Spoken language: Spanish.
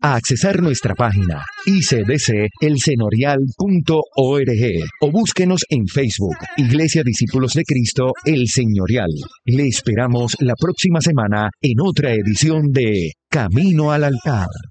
a accesar nuestra página icdcelseñorial.org o búsquenos en Facebook, Iglesia Discípulos de Cristo El Señorial. Le esperamos la próxima semana en otra edición de Camino al Altar.